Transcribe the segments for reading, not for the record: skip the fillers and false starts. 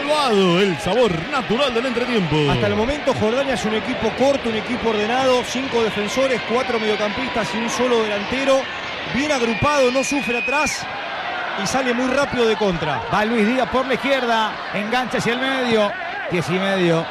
Salvado el sabor natural del entretiempo. Hasta el momento Jordania es un equipo corto, un equipo ordenado, 5 defensores, 4 mediocampistas y un solo delantero, bien agrupado, no sufre atrás y sale muy rápido de contra. Va Luis Díaz por la izquierda, engancha hacia el medio, 10:30.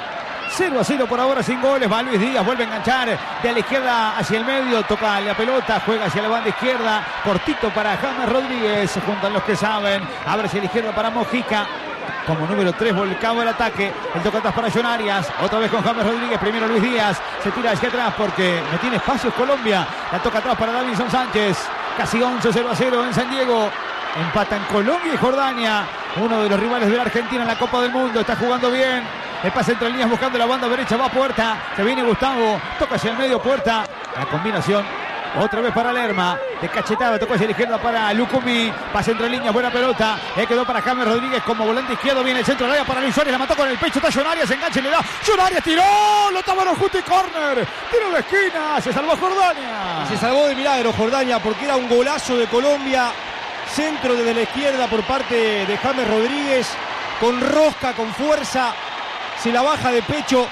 0-0 por ahora, sin goles. Va Luis Díaz, vuelve a enganchar de la izquierda hacia el medio, toca la pelota, juega hacia la banda izquierda, cortito para James Rodríguez, se juntan los que saben, abre hacia la izquierda para Mojica, como número 3 volcado el ataque, el toca atrás para John Arias, otra vez con James Rodríguez, primero Luis Díaz, se tira hacia atrás porque no tiene espacios Colombia, la toca atrás para Davinson Sánchez, casi 11-0-0 en San Diego. Empatan Colombia y Jordania, uno de los rivales de la Argentina en la Copa del Mundo, está jugando bien. El pase entre líneas buscando la banda derecha, va Puerta, se viene Gustavo, toca hacia el medio Puerta, la combinación, otra vez para Lerma, de cachetada, tocó hacia la izquierda para Lucumí, pase entre líneas, buena pelota, quedó para James Rodríguez como volante izquierdo, viene el centro del área para Luis Suárez, la mató con el pecho, está John Arias, enganche, le da, John Arias tiró, lo tomaron justo y córner, tiro de esquina, se salvó Jordania. Se salvó de milagro Jordania porque era un golazo de Colombia, centro desde la izquierda por parte de James Rodríguez, con rosca, con fuerza, se la baja de pecho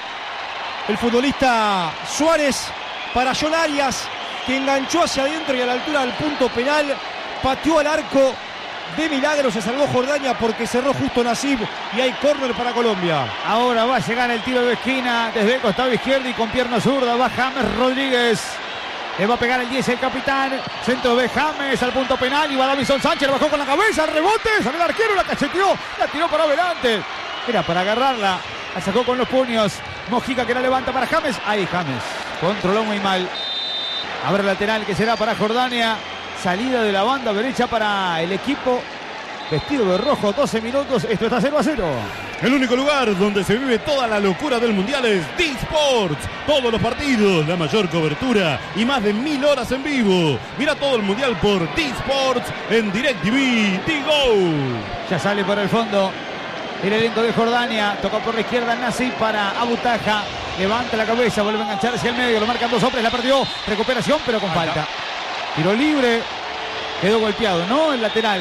el futbolista Suárez para John Arias, que enganchó hacia adentro y a la altura del punto penal, pateó al arco, de milagro se salvó Jordania porque cerró justo Nasib y hay córner para Colombia. Ahora va a llegar el tiro de esquina desde el costado izquierdo y con pierna zurda va James Rodríguez. Le va a pegar el 10 el capitán, centro de James al punto penal y va Davinson Sánchez, bajó con la cabeza, el rebote, salió el arquero, la cacheteó, la tiró para adelante, era para agarrarla, la sacó con los puños, Mojica que la levanta para James, ahí James, controló muy mal, abre lateral que será para Jordania, salida de la banda derecha para el equipo vestido de rojo, 12 minutos, esto está 0-0. El único lugar donde se vive toda la locura del mundial es D-Sports. Todos los partidos, la mayor cobertura y más de 1000 horas en vivo. Mira todo el mundial por D-Sports en DirecTV D-Go. Ya sale por el fondo el elenco de Jordania, toca por la izquierda Nasib para Abutaja, levanta la cabeza, vuelve a enganchar hacia el medio, lo marcan dos hombres, la perdió, recuperación pero con falta. Tiro libre, quedó golpeado, no el lateral.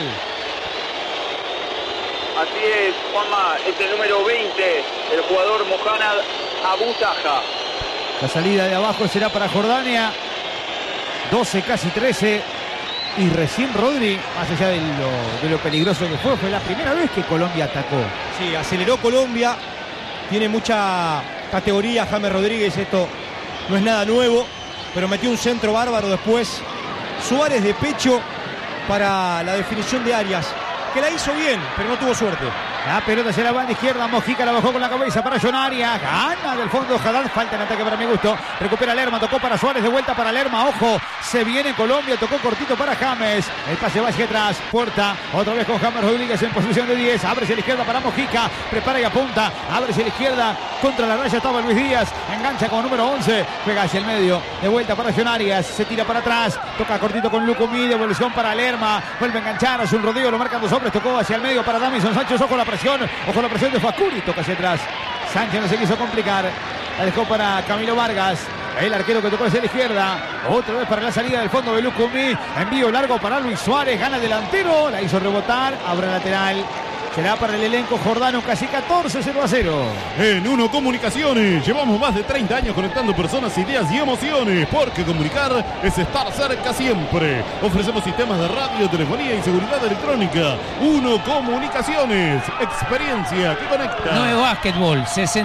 Así es, Juanma, es el número 20, el jugador Mohamed Abutaja. La salida de abajo será para Jordania, 12, casi 13. Y recién Rodri, más allá de lo peligroso que fue la primera vez que Colombia atacó. Sí, aceleró Colombia, tiene mucha categoría James Rodríguez, esto no es nada nuevo, pero metió un centro bárbaro después. Suárez de pecho para la definición de Arias, que la hizo bien, pero no tuvo suerte. La pelota hacia la banda izquierda, Mojica la bajó con la cabeza para John Arias, gana del fondo Haddad, falta en ataque para mi gusto, recupera Lerma, tocó para Suárez, de vuelta para Lerma, ojo, se viene Colombia, tocó cortito para James, el pase va hacia atrás, Puerta, otra vez con James Rodríguez en posición de 10, abre hacia la izquierda para Mojica, prepara y apunta, abre hacia la izquierda, contra la raya estaba Luis Díaz, engancha como número 11, pega hacia el medio, de vuelta para John Arias, se tira para atrás, toca cortito con Lucumí, devolución para Lerma, vuelve a enganchar, hace un rodillo, lo marcan dos hombres, tocó hacia el medio para Davinson Sánchez, ojo la presión de Facuri, toca hacia atrás, Sánchez no se quiso complicar, la dejó para Camilo Vargas, el arquero que tocó hacia la izquierda, otra vez para la salida del fondo de Lucumí, envío largo para Luis Suárez, gana el delantero, la hizo rebotar, abre lateral, será para el elenco jordano, casi 14-0-0. En Uno Comunicaciones llevamos más de 30 años conectando personas, ideas y emociones, porque comunicar es estar cerca siempre. Ofrecemos sistemas de radio, telefonía y seguridad electrónica. Uno Comunicaciones, experiencia que conecta. 9 básquetbol,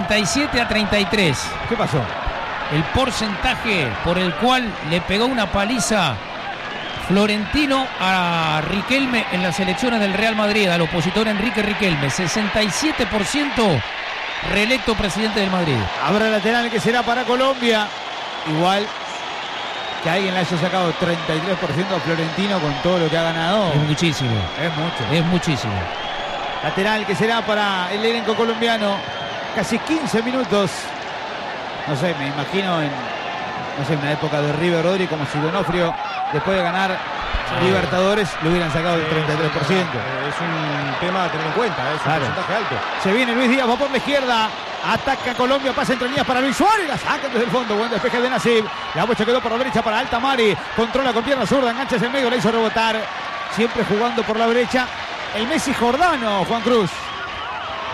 67-33. ¿Qué pasó? El porcentaje por el cual le pegó una paliza Florentino a Riquelme en las elecciones del Real Madrid, al opositor Enrique Riquelme, 67% reelecto presidente del Madrid. Habrá lateral que será para Colombia, igual que alguien le haya sacado 33% a Florentino con todo lo que ha ganado. Es muchísimo. Es mucho. Es muchísimo. Lateral que será para el elenco colombiano, casi 15 minutos. No sé, me imagino en una época de River Rodri, como si Donofrio, después de ganar Libertadores, le hubieran sacado el 33%. Es un tema a tener en cuenta, es un porcentaje alto. Se viene Luis Díaz, va por la izquierda, ataca Colombia, pasa entre líneas para Luis Suárez, la sacan desde el fondo, buen despeje de Nasib, la bocha quedó por la derecha para Altamari, controla con pierna zurda, engancha en medio, la hizo rebotar, siempre jugando por la derecha, el Messi jordano, Juan Cruz.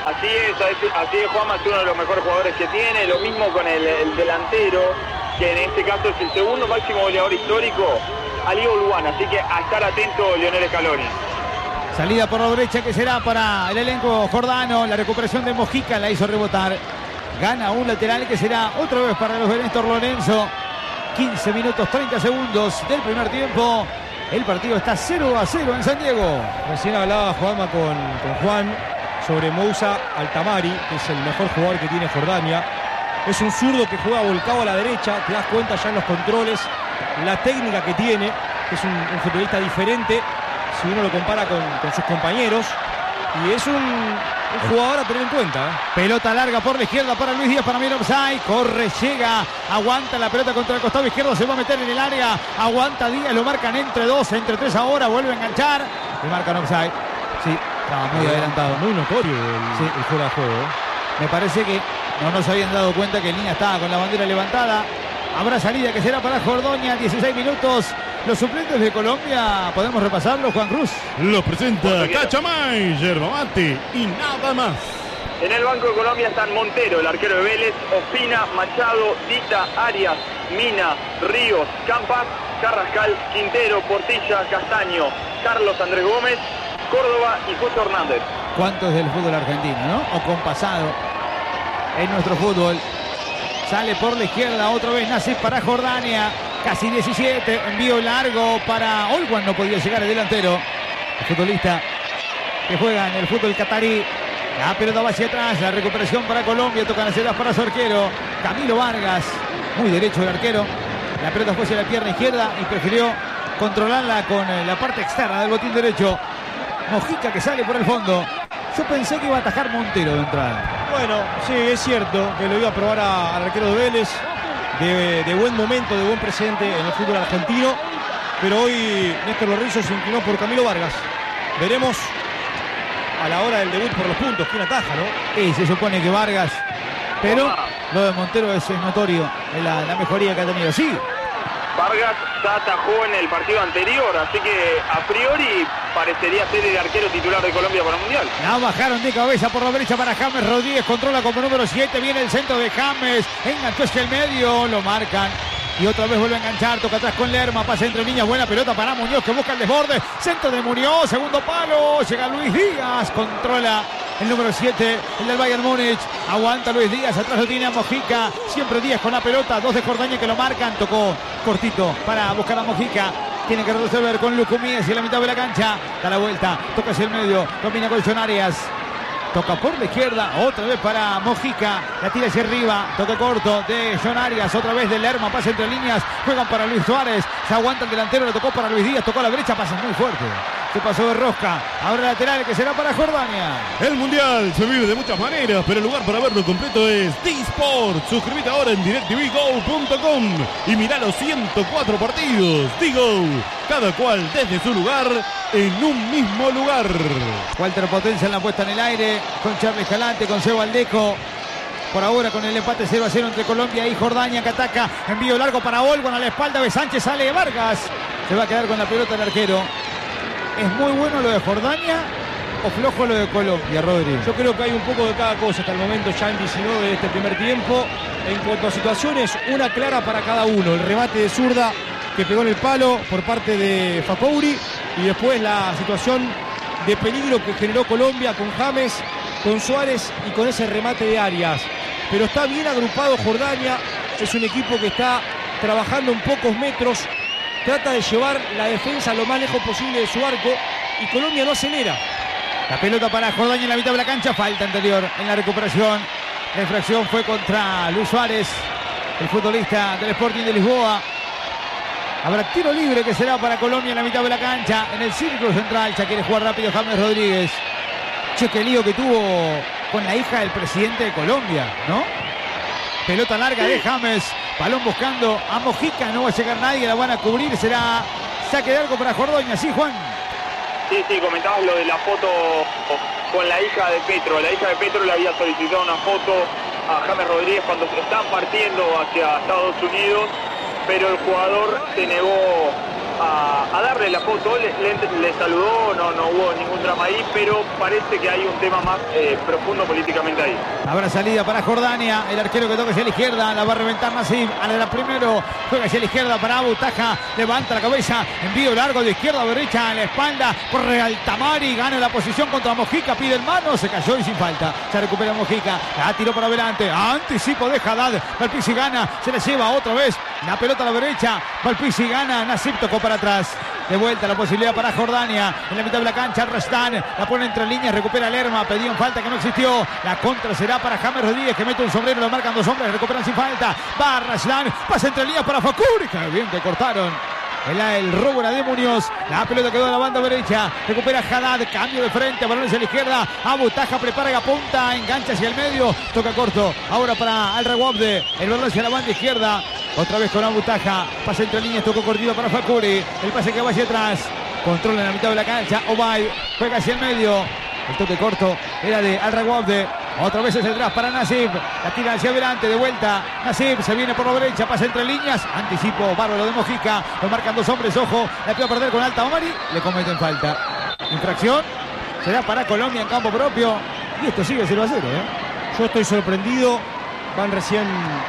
Así es, Juanma, es uno de los mejores jugadores que tiene. Lo mismo con el delantero, que en este caso es el segundo máximo goleador histórico, Ali Olwan. Así que a estar atento, Lionel Scaloni. Salida por la derecha que será para el elenco jordano. La recuperación de Mojica la hizo rebotar. Gana un lateral que será otra vez para los de Néstor Lorenzo. 15 minutos 30 segundos del primer tiempo. El partido está 0-0 en San Diego. Recién hablaba Juanma con Juan sobre Moussa Altamari, que es el mejor jugador que tiene Jordania. Es un zurdo que juega volcado a la derecha. Te das cuenta ya en los controles la técnica que tiene. Es un futbolista diferente si uno lo compara con sus compañeros. Y es un jugador a tener en cuenta. Pelota larga por la izquierda para Luis Díaz, para Miroslai. Corre, llega, aguanta la pelota contra el costado izquierdo. Se va a meter en el área. Aguanta Díaz, lo marcan entre 2, entre 3 ahora. Vuelve a enganchar. Y marcan offside. Sí, estaba muy adelantado. Muy notorio el fuera de juego. Me parece que no nos habían dado cuenta que el línea estaba con la bandera levantada. Habrá salida que será para Jordonia. 16 minutos. Los suplentes de Colombia, ¿podemos repasarlo, Juan Cruz? Los presenta Cachamay, yerba mate y nada más. En el banco de Colombia están Montero, el arquero de Vélez, Ospina, Machado, Dita, Arias, Mina, Ríos, Campas, Carrascal, Quintero, Portilla, Castaño, Carlos Andrés Gómez, Córdoba y Justo Hernández. ¿Cuánto es del fútbol argentino, no? O compasado en nuestro fútbol. Sale por la izquierda otra vez Nasif para Jordania. Casi 17, envío largo para Olwan, no podía llegar el delantero. El futbolista que juega en el fútbol catarí. La pelota va hacia atrás, la recuperación para Colombia, tocan las ceras para su arquero, Camilo Vargas, muy derecho el arquero. La pelota fue hacia la pierna izquierda y prefirió controlarla con la parte externa del botín derecho. Mojica que sale por el fondo. Yo pensé que iba a atajar Montero de entrada. Bueno, sí, es cierto que lo iba a probar al arquero de Vélez. De buen momento, de buen presente en el fútbol argentino, pero hoy Néstor Lorenzo se inclinó por Camilo Vargas. Veremos a la hora del debut por los puntos quién ataja, ¿no? Y se supone que Vargas, pero lo de Montero es notorio en la mejoría que ha tenido. Sí, Vargas ya atajó en el partido anterior, así que a priori parecería ser el arquero titular de Colombia para el Mundial. La bajaron de cabeza por la derecha para James Rodríguez, controla como número 7, viene el centro de James, enganchó hacia el medio, lo marcan. Y otra vez vuelve a enganchar, toca atrás con Lerma, pasa entre líneas, buena pelota para Muñoz que busca el desborde, centro de Muñoz, segundo palo, llega Luis Díaz, controla el número 7, el del Bayern Múnich, aguanta Luis Díaz, atrás lo tiene a Mojica, siempre Díaz con la pelota, 2 de Jordania que lo marcan, tocó cortito para buscar a Mojica. Tiene que resolver con Lucumí hacia la mitad de la cancha, da la vuelta, toca hacia el medio, combina con John Arias. Toca por la izquierda, otra vez para Mojica, la tira hacia arriba, toque corto de John Arias, otra vez de Lerma, pasa entre líneas, juegan para Luis Suárez, se aguanta el delantero, le tocó para Luis Díaz, tocó a la brecha, pasa muy fuerte, se pasó de rosca, ahora lateral que será para Jordania. El Mundial se vive de muchas maneras, pero el lugar para verlo completo es D-Sport. Suscríbete ahora en DirecTVGo.com y mirá los 104 partidos. D-Go, cada cual desde su lugar, en un mismo lugar. Walter Potencia en la puesta en el aire, con Charles Escalante, con Seba Aldeco. Por ahora con el empate 0-0 entre Colombia y Jordania que ataca. Envío largo para Olwan a la espalda de Sánchez, sale Vargas. Se va a quedar con la pelota el arquero. ¿Es muy bueno lo de Jordania o flojo lo de Colombia, Rodri? Yo creo que hay un poco de cada cosa hasta el momento ya en 19 de este primer tiempo. En cuanto a situaciones, una clara para cada uno. El remate de zurda que pegó en el palo por parte de Fakouri y después la situación de peligro que generó Colombia con James, con Suárez y con ese remate de Arias. Pero está bien agrupado Jordania, es un equipo que está trabajando en pocos metros, trata de llevar la defensa lo más lejos posible de su arco y Colombia no acelera. La pelota para Jordania en la mitad de la cancha, falta anterior en la recuperación. La infracción fue contra Luis Suárez, el futbolista del Sporting de Lisboa. Habrá tiro libre que será para Colombia en la mitad de la cancha, en el círculo central. Ya quiere jugar rápido James Rodríguez. Che, qué lío que tuvo con la hija del presidente de Colombia, ¿no? Pelota larga de James, balón buscando a Mojica, no va a llegar nadie, la van a cubrir, será saque de arco para Jordania, ¿sí, Juan? Sí, comentabas lo de la foto con la hija de Petro. La hija de Petro le había solicitado una foto a James Rodríguez cuando se están partiendo hacia Estados Unidos, pero el jugador se negó a darle la foto, le saludó, no hubo ningún drama ahí, pero parece que hay un tema más profundo políticamente ahí. Habrá salida para Jordania, el arquero que toca hacia la izquierda, la va a reventar Nasib, la primero, juega hacia la izquierda para Abutaja, levanta la cabeza, envío largo de izquierda a derecha, en la espalda, corre Altamari, gana la posición contra Mojica, pide el mano, se cayó y sin falta, se recupera Mojica, la tiró para adelante, anticipo de Haddad, Valpizzi gana, se le lleva otra vez, la pelota a la derecha, Valpizzi gana, Nasib tocó para atrás. De vuelta la posibilidad para Jordania. En la mitad de la cancha, Rastan la pone entre líneas, recupera Lerma. Pedían falta que no existió. La contra será para James Rodríguez, que mete un sombrero, lo marcan dos hombres, recuperan sin falta. Va Rastan, pasa entre líneas para Fakuri. Que bien que cortaron. El robo era de Muñoz. La pelota quedó en la banda derecha. Recupera Haddad. Cambio de frente. Balones a la izquierda. Abutaja prepara la punta. Engancha hacia el medio. Toca corto. Ahora para Al Rawabde. El balón hacia la banda izquierda. Otra vez con Abutaja. Pasa entre líneas. Tocó cortito para Fakuri. El pase que va hacia atrás. Controla en la mitad de la cancha. Obay. Juega hacia el medio. El toque corto era de Al Rawabde. Otra vez hacia atrás para Nasib. La tira hacia adelante, de vuelta. Nasib se viene por la derecha, pasa entre líneas. Anticipo bárbaro de Mojica. Lo marcan dos hombres, ojo. La puede perder con Altamari. Le cometen falta. Infracción. Será para Colombia en campo propio. Y esto sigue 0-0. Yo estoy sorprendido. Van recién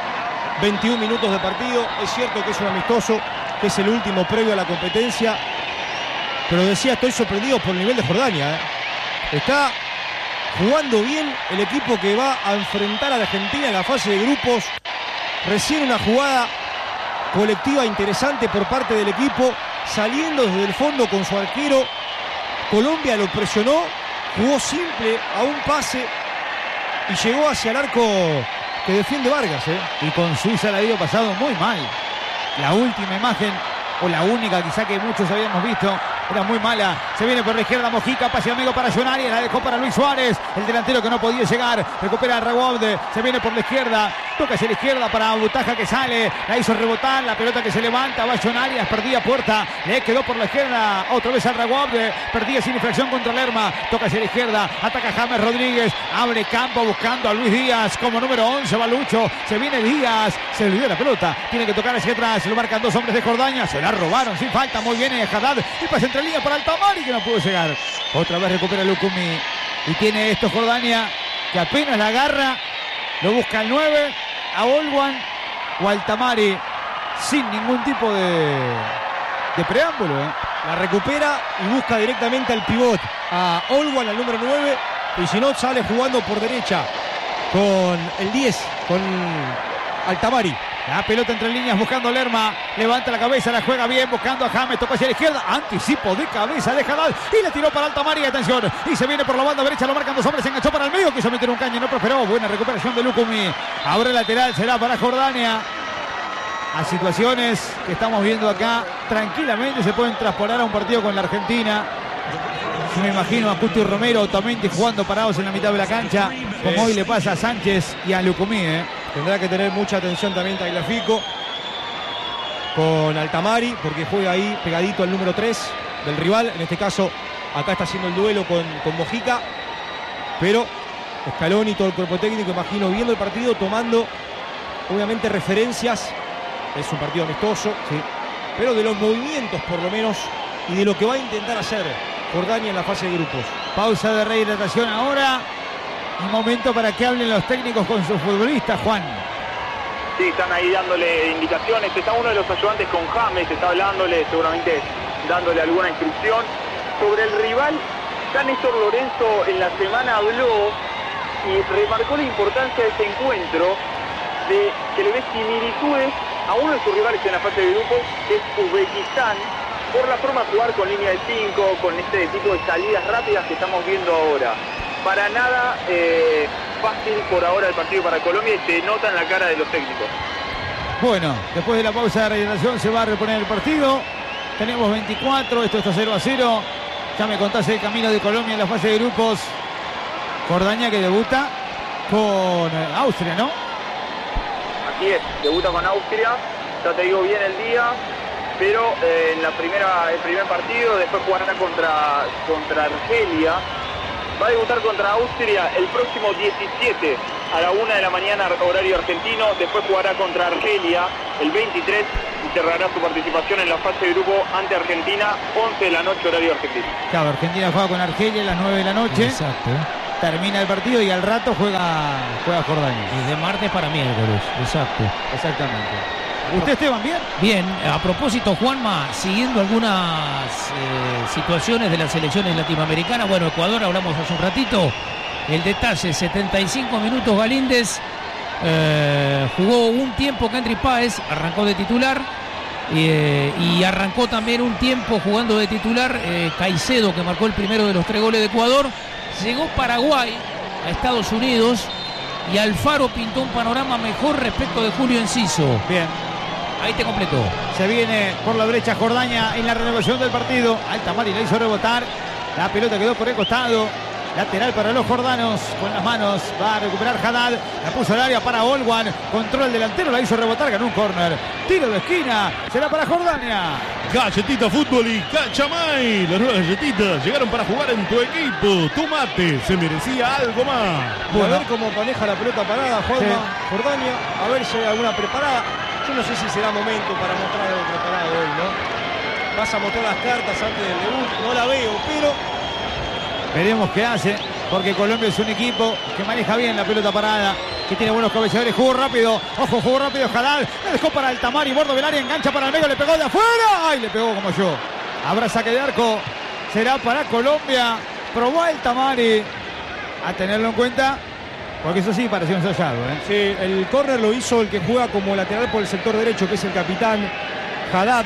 21 minutos de partido. Es cierto que es un amistoso, que es el último previo a la competencia. Pero decía, estoy sorprendido por el nivel de Jordania. Está jugando bien el equipo que va a enfrentar a la Argentina en la fase de grupos. Recién una jugada colectiva interesante por parte del equipo, saliendo desde el fondo con su arquero. Colombia lo presionó, jugó simple a un pase y llegó hacia el arco que defiende Vargas. Y con Suiza la dio pasado muy mal. La última imagen, o la única quizá que muchos habíamos visto, era muy mala. Se viene por la izquierda Mojica, pase amigo para Jonari, la dejó para Luis Suárez, el delantero que no podía llegar. Recupera a Rawabde, se viene por la izquierda, toca hacia la izquierda para Abutaja que sale, la hizo rebotar, la pelota que se levanta, va Jonari, perdía puerta, le quedó por la izquierda, otra vez a Rawabde, perdía sin infracción contra Lerma, toca hacia la izquierda, ataca James Rodríguez, abre campo buscando a Luis Díaz como número 11, Balucho, se viene Díaz, se olvidó la pelota, tiene que tocar hacia atrás, lo marcan dos hombres de Jordania, se la robaron sin falta, muy bien Haddad, y pasa entre línea para Altamari que no pudo llegar. Otra vez recupera Lukumi y tiene esto Jordania que apenas la agarra, lo busca el 9 a Olwan o Altamari sin ningún tipo de preámbulo. La recupera y busca directamente al pivot, a Olwan, al número 9, y si no sale jugando por derecha con el 10, con Altamari. La pelota entre líneas buscando Lerma, levanta la cabeza, la juega bien, buscando a James, tocó hacia la izquierda, anticipo de cabeza de Haddad y le tiró para Altamari, atención, y se viene por la banda derecha, lo marcan dos hombres, se enganchó para el medio, quiso meter un caño, no prosperó, buena recuperación de Lukumi, ahora el lateral será para Jordania. A situaciones que estamos viendo acá, tranquilamente se pueden transportar a un partido con la Argentina. Yo me imagino a Cuti Romero, Otamendi jugando parados en la mitad de la cancha, como hoy le pasa a Sánchez y a Lukumi. Tendrá que tener mucha atención también Tagliafico con Altamari, porque juega ahí pegadito al número 3 del rival. En este caso, acá está haciendo el duelo con Mojica, pero Scaloni y todo el cuerpo técnico, imagino, viendo el partido, tomando obviamente referencias. Es un partido amistoso, sí, pero de los movimientos por lo menos y de lo que va a intentar hacer Jordania en la fase de grupos. Pausa de rehidratación ahora. Un momento para que hablen los técnicos con sus futbolistas, Juan. Sí, están ahí dándole indicaciones. Está uno de los ayudantes con James, está hablándole, seguramente dándole alguna instrucción. Sobre el rival, ya Néstor Lorenzo en la semana habló y remarcó la importancia de este encuentro, de que le ve similitudes a uno de sus rivales en la fase de grupos, que es Uzbekistán, por la forma de jugar con línea de 5, con este tipo de salidas rápidas que estamos viendo ahora. Para nada fácil por ahora el partido para Colombia y se nota en la cara de los técnicos. Bueno, después de la pausa de regeneración se va a reponer el partido. Tenemos 24, esto está 0-0. Ya me contaste el camino de Colombia en la fase de grupos. Jordania que debuta con Austria, ¿no? Así es, debuta con Austria, ya te digo bien el día, pero en el primer partido, después jugará contra Argelia. Va a debutar contra Austria el próximo 17 a la 1 de la mañana, horario argentino. Después jugará contra Argelia el 23 y cerrará su participación en la fase de grupo ante Argentina, 11 de la noche, horario argentino. Claro, Argentina juega con Argelia a las 9 de la noche. Exacto. Termina el partido y al rato juega Jordania. Y de martes para miércoles. Exacto. Exactamente. ¿Usted, Esteban, bien? Bien, a propósito, Juanma, siguiendo algunas situaciones de las selecciones latinoamericanas, bueno, Ecuador, hablamos hace un ratito, el detalle, 75 minutos Galíndez, jugó un tiempo Kendry Páez, arrancó de titular, y arrancó también un tiempo jugando de titular Caicedo, que marcó el primero de los 3 goles de Ecuador. Llegó Paraguay a Estados Unidos y Alfaro pintó un panorama mejor respecto de Julio Enciso. Bien. Ahí te completó. Se viene por la derecha Jordania en la renovación del partido. Altamari la hizo rebotar. La pelota quedó por el costado. Lateral para los jordanos. Con las manos va a recuperar Haddad. La puso al área para Olwan. Control el delantero. La hizo rebotar. Ganó un córner. Tiro de esquina. Será para Jordania. Galletita Fútbol y Cachamay. Las nuevas galletitas llegaron para jugar en tu equipo. Tu mate se merecía algo más. Bueno, a ver cómo maneja la pelota parada, Juanma. Sí. Jordania. A ver si hay alguna preparada. Yo no sé si será momento para mostrar algo preparado hoy, ¿no? Vas a mostrar las cartas antes del debut. No la veo, pero veremos qué hace, porque Colombia es un equipo que maneja bien la pelota parada, que tiene buenos cabeceadores. Jugó rápido, ojo, jugó rápido Haddad, le dejó para Altamari, borde del área, engancha para el medio, le pegó de afuera, ¡ay! Le pegó como yo. Habrá saque de arco, será para Colombia. Probó Altamari, a tenerlo en cuenta, porque eso sí pareció ensayado, ¿eh? sí, el córner lo hizo el que juega como lateral por el sector derecho, que es el capitán Haddad.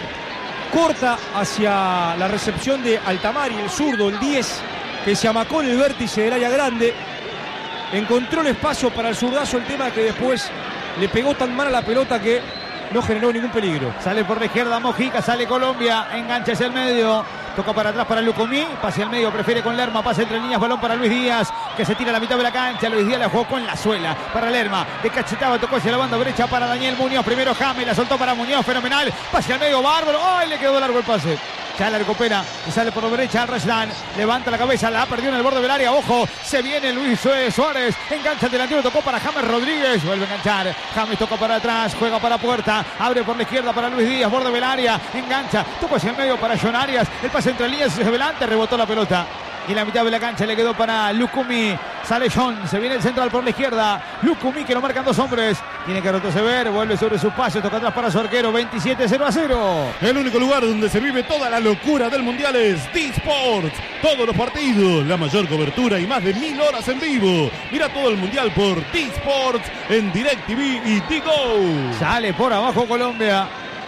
Corta hacia la recepción de Altamari, el zurdo, el 10, que se amacó en el vértice del área grande. Encontró el espacio para el zurdazo, el tema que después le pegó tan mal a la pelota que no generó ningún peligro. Sale por la izquierda Mojica, sale Colombia, engancha hacia el medio, toca para atrás para Lucumí, pase al medio, prefiere con Lerma, pase entre líneas, balón para Luis Díaz, que se tira a la mitad de la cancha. Luis Díaz la jugó con la suela para Lerma, de cachetaba, tocó hacia la banda derecha para Daniel Muñoz, primero James, la soltó para Muñoz, fenomenal, pase al medio, bárbaro, ¡ay! Le quedó largo el pase. Ya la recupera y sale por la derecha al Rashdán. Levanta la cabeza, la perdió en el borde del área. Ojo, se viene Luis Suárez. Engancha el delantero, tocó para James Rodríguez. Vuelve a enganchar. James toca para atrás, juega para puerta. Abre por la izquierda para Luis Díaz, borde del área. Engancha, toca hacia el medio para John Arias. El pase entre líneas hacia adelante, rebotó la pelota. Y en la mitad de la cancha le quedó para Lucumí. Sale John, se viene el central por la izquierda. Lucumí, que lo marcan 2 hombres. Tiene que retroceder, vuelve sobre sus pases, toca atrás para su arquero. 27-0-0. El único lugar donde se vive toda la locura del Mundial es D-Sports. Todos los partidos, la mayor cobertura y más de 1000 horas en vivo. Mira todo el Mundial por D-Sports en DirecTV y D-Go. Sale por abajo Colombia.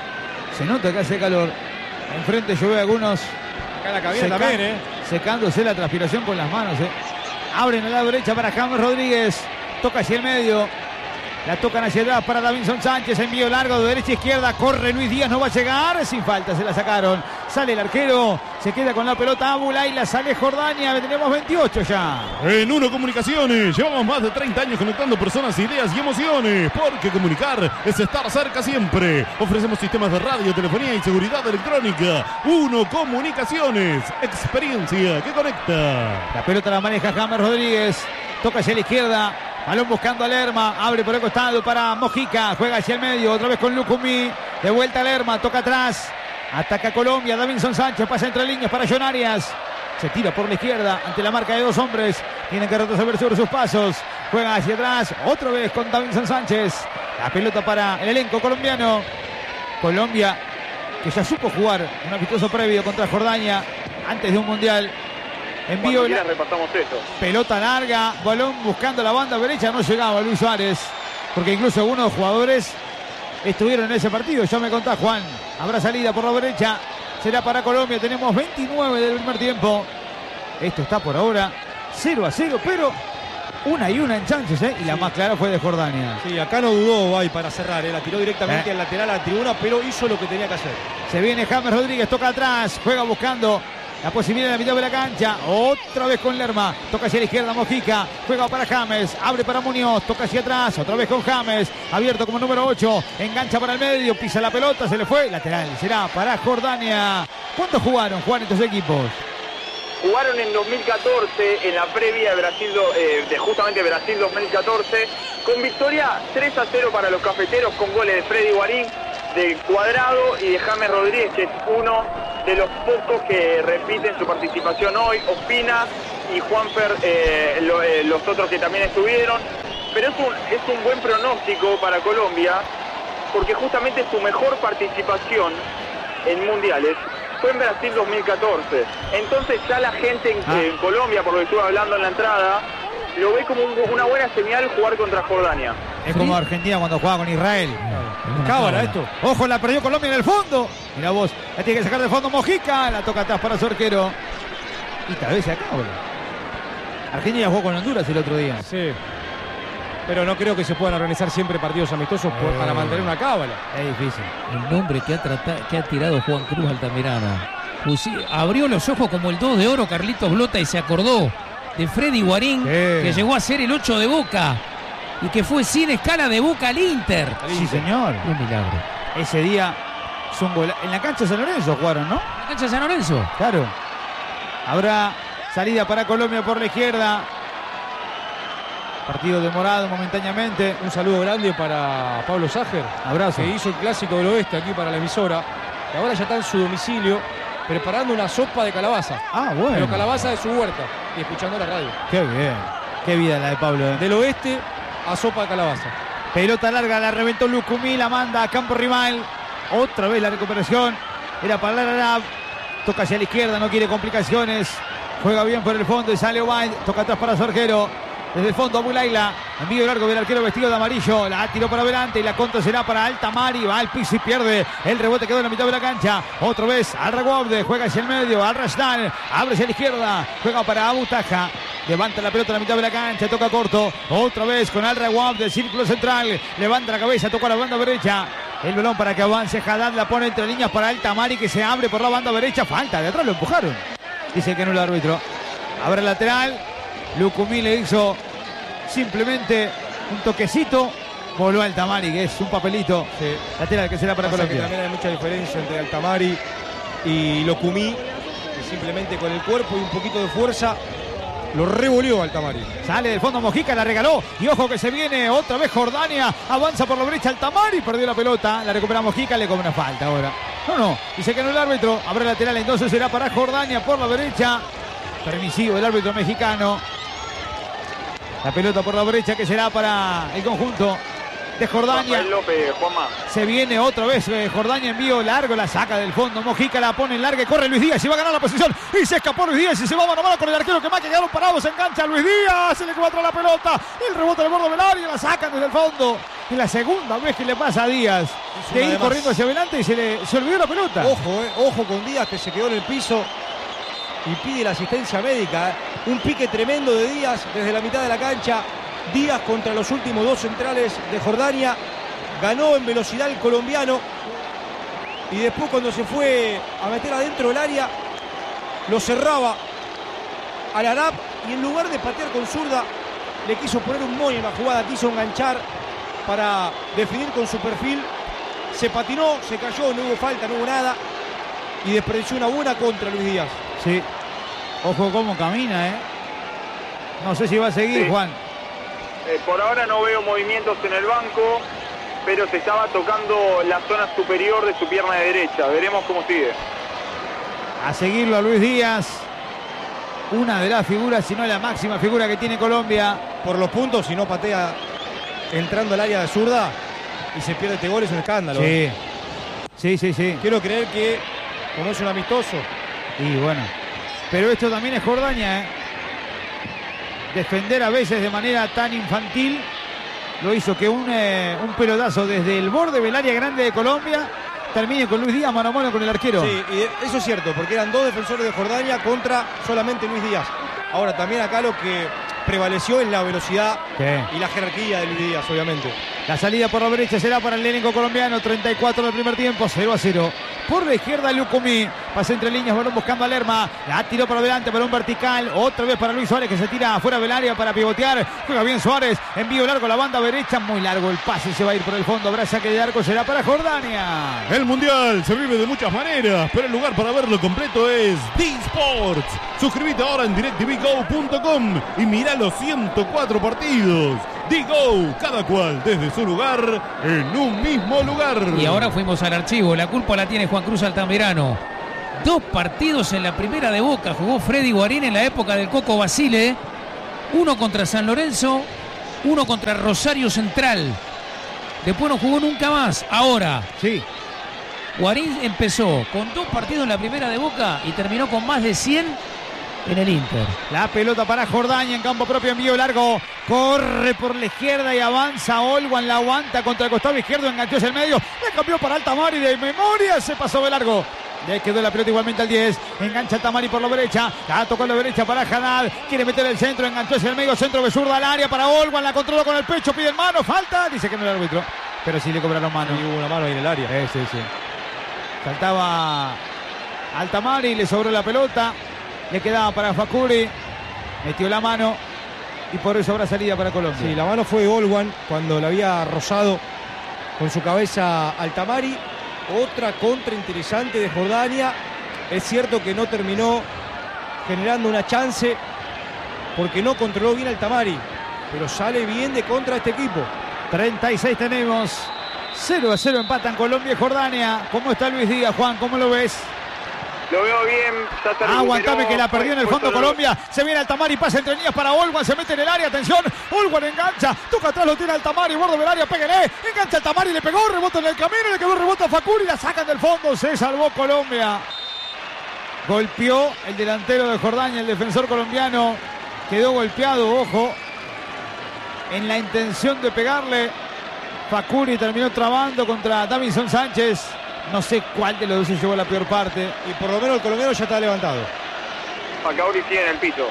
Se nota que hace calor. Enfrente yo veo algunos Acá en la cabina también, secándose la transpiración con las manos, Abren a la derecha para James Rodríguez. Toca hacia el medio. La tocan hacia atrás para Davinson Sánchez. Envío largo de derecha a izquierda. Corre Luis Díaz, no va a llegar. Sin falta, se la sacaron. Sale el arquero. Se queda con la pelota Abula y la sale Jordania. Tenemos 28 ya. En Uno Comunicaciones llevamos más de 30 años conectando personas, ideas y emociones. Porque comunicar es estar cerca siempre. Ofrecemos sistemas de radio, telefonía y seguridad electrónica. Uno Comunicaciones. Experiencia que conecta. La pelota la maneja James Rodríguez. Toca hacia la izquierda. Balón buscando a Lerma, abre por el costado para Mojica, juega hacia el medio, otra vez con Lucumí, de vuelta a Lerma, toca atrás, ataca Colombia, Davinson Sánchez, pasa entre líneas para John Arias, se tira por la izquierda ante la marca de 2 hombres, tienen que retroceder sobre sus pasos, juega hacia atrás, otra vez con Davinson Sánchez, la pelota para el elenco colombiano. Colombia, que ya supo jugar un amistoso previo contra Jordania antes de un mundial. Envío, repasamos eso. Pelota larga, balón buscando la banda derecha, no llegaba Luis Suárez, porque incluso algunos jugadores estuvieron en ese partido. Ya me contás, Juan. Habrá salida por la derecha, será para Colombia. Tenemos 29 del primer tiempo. Esto está por ahora 0-0, pero una en chances, y la más clara fue de Jordania. Sí, acá no dudó Bay para cerrar, la tiró directamente al lateral a la tribuna, pero hizo lo que tenía que hacer. Se viene James Rodríguez, toca atrás, juega buscando la posibilidad en la mitad de la cancha, otra vez con Lerma, toca hacia la izquierda Mojica, juega para James, abre para Muñoz, toca hacia atrás, otra vez con James, abierto como número 8, engancha para el medio, pisa la pelota, se le fue, lateral, será para Jordania. ¿Cuántos jugaron, Juan, estos equipos? Jugaron en 2014, en la previa de Brasil, de justamente Brasil 2014, con victoria 3-0 para los cafeteros, con goles de Freddy Guarín, de Cuadrado y de James Rodríguez, que es uno de los pocos que repiten su participación hoy, Ospina y Juanfer, los otros que también estuvieron. Pero es un buen pronóstico para Colombia, porque justamente su mejor participación en mundiales fue en Brasil 2014. Entonces ya la gente en Colombia, por lo que estuve hablando en la entrada, lo ve como una buena señal jugar contra Jordania. Es como Argentina cuando jugaba con Israel. Cábala esto. Ojo, la perdió Colombia en el fondo. Mira vos, la tiene que sacar del fondo Mojica. La toca atrás para su arquero. Y tal vez se acaba. Argentina jugó con Honduras el otro día. Sí. Pero no creo que se puedan organizar siempre partidos amistosos para mantener una cábala. Es difícil. El nombre que ha tirado Juan Cruz Altamirano. Abrió los ojos como el 2 de oro Carlitos Blota y se acordó de Freddy Guarín, que llegó a ser el 8 de Boca y que fue sin escala de Boca al Inter. Sí, señor. Un milagro. Ese día es un gol. En la cancha de San Lorenzo jugaron, ¿no? ¿En la cancha de San Lorenzo? Claro. Habrá salida para Colombia por la izquierda. Partido demorado momentáneamente. Un saludo grande para Pablo Ságer. Abrazo. Que hizo el clásico del oeste aquí para la emisora. Que ahora ya está en su domicilio preparando una sopa de calabaza. Ah, bueno. Pero calabaza de su huerta y escuchando la radio. Qué bien. Qué vida la de Pablo. Del oeste a sopa de calabaza. Pelota larga, la reventó Lucumí, la manda a campo rival. Otra vez la recuperación. Era para Lara. Toca hacia la izquierda, no quiere complicaciones. Juega bien por el fondo y sale Obaid. Toca atrás para su arquero. Desde el fondo Abulaila, envío largo del arquero vestido de amarillo, la tiró para adelante y la contra será para Altamari, va al piso y pierde, el rebote quedó en la mitad de la cancha, otra vez al Raguabde, juega hacia el medio, al Rashdal, abre hacia la izquierda, juega para Abutaja, levanta la pelota en la mitad de la cancha, toca corto, otra vez con Al Raguabde, del círculo central, levanta la cabeza, toca la banda derecha, el balón para que avance Haddad, la pone entre líneas para Altamari que se abre por la banda derecha, falta, de atrás lo empujaron, dice que no el árbitro, abre el lateral. Lucumí le hizo simplemente un toquecito, voló a Altamari, que es un papelito lateral que será para Colombia. Que también hay mucha diferencia entre Altamari y Lucumí, que simplemente con el cuerpo y un poquito de fuerza lo revolvió Altamari. Sale del fondo Mojica, la regaló y ojo que se viene otra vez Jordania, avanza por la derecha Altamari, perdió la pelota, la recupera Mojica, le cobra falta ahora. No, dice que no el árbitro, abre lateral, entonces será para Jordania por la derecha, permisivo el árbitro mexicano. La pelota por la derecha que será para el conjunto de Jordania. Rafael López, Juanma. Se viene otra vez Jordania, envío largo, la saca del fondo. Mojica la pone en larga y corre Luis Díaz y va a ganar la posición. Y se escapó Luis Díaz y se va mano a mano con el arquero que más que quedaron parados. Se engancha Luis Díaz, se le cuadra la pelota. El rebote del borde del área, la sacan desde el fondo. Es la segunda vez que le pasa a Díaz de ir corriendo hacia adelante y se olvidó la pelota. Ojo con Díaz que se quedó en el piso y pide la asistencia médica. Un pique tremendo de Díaz desde la mitad de la cancha. Díaz contra los últimos dos centrales de Jordania. Ganó en velocidad el colombiano. Y después cuando se fue a meter adentro del área, lo cerraba al Arab. Y en lugar de patear con zurda, le quiso poner un moño en la jugada. Quiso enganchar para definir con su perfil. Se patinó, se cayó, no hubo falta, no hubo nada. Y desperdició una buena contra Luis Díaz. Sí. Ojo cómo camina, No sé si va a seguir, sí. Juan. Por ahora no veo movimientos en el banco, pero se estaba tocando la zona superior de su pierna de derecha. Veremos cómo sigue. A seguirlo a Luis Díaz. Una de las figuras, si no la máxima figura que tiene Colombia. Por los puntos, si no patea entrando al área de zurda y se pierde este gol, es un escándalo. Sí. Quiero creer que, como es un amistoso. Y bueno. Pero esto también es Jordania, Defender a veces de manera tan infantil lo hizo que un pelotazo desde el borde del área grande de Colombia termine con Luis Díaz mano a mano con el arquero. Sí, y eso es cierto, porque eran dos defensores de Jordania contra solamente Luis Díaz. Ahora también acá lo que prevaleció es la velocidad y la jerarquía de Luis Díaz, obviamente. La salida por la derecha será para el elenco colombiano. 34 del primer tiempo, 0-0. Por la izquierda, Lucumí. Pasa entre líneas, balón buscando a Lerma. La tiró para adelante, balón vertical. Otra vez para Luis Suárez, que se tira afuera del área para pivotear. Juega bien Suárez. Envío largo a la banda derecha. Muy largo el pase, se va a ir por el fondo. Habrá saque de arco, será para Jordania. El Mundial se vive de muchas maneras, pero el lugar para verlo completo es D-Sports. Suscríbete ahora en DirecTVGo.com y mirá los 104 partidos. D-Go, cada cual desde su lugar, en un mismo lugar. Y ahora fuimos al archivo. La culpa la tiene Juan Cruz Altamirano. 2 partidos en la primera de Boca. Jugó Freddy Guarín en la época del Coco Basile. 1 contra San Lorenzo, 1 contra Rosario Central. Después no jugó nunca más. Ahora, Sí. Guarín empezó con 2 partidos en la primera de Boca y terminó con más de 100 en el Inter. La pelota para Jordania en campo propio, envío largo. Corre por la izquierda y avanza Olwan, la aguanta contra el costado izquierdo, enganchó hacia el medio. Le cambió para Altamari de memoria, se pasó de largo. Le quedó la pelota igualmente al 10. Engancha Altamari por la derecha. La tocó a la derecha para Haddad. Quiere meter el centro, enganchó hacia el medio, centro de zurda al área para Olwan. La controló con el pecho, pide mano, falta. Dice que no el árbitro, pero sí le cobraron mano. Y hubo una mano ahí en el área. Sí. Saltaba Altamari, le sobró la pelota. Le quedaba para Facuri. Metió la mano y por eso habrá salida para Colombia. Sí, la mano fue de Olwan cuando la había rozado con su cabeza Altamari. Otra contra interesante de Jordania. Es cierto que no terminó generando una chance porque no controló bien Altamari, pero sale bien de contra este equipo. 36 tenemos. 0-0 empatan Colombia y Jordania. ¿Cómo está Luis Díaz, Juan? ¿Cómo lo ves? Lo veo bien, ya se recuperó. Aguantame que la perdió en el fondo Colombia. Se viene Altamari, pasa entre líneas para Olwan, se mete en el área, atención. Olwan engancha, toca atrás, lo tira Altamari, borde del área, pégale. Engancha Altamari, le pegó, rebota en el camino, le quedó rebota a Facuri, la sacan del fondo, se salvó Colombia. Golpeó el delantero de Jordania, el defensor colombiano. Quedó golpeado, ojo, en la intención de pegarle. Facuri terminó trabando contra Davinson Sánchez. No sé cuál de los dos se llevó la peor parte. Y por lo menos el colombiano ya está levantado. Facauri sigue en el piso.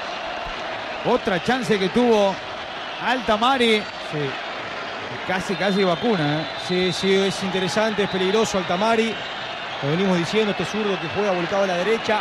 Otra chance que tuvo Altamari. Sí. Casi vacuna, ¿eh? Sí, es interesante, es peligroso Altamari. Lo venimos diciendo, este zurdo que juega volcado a la derecha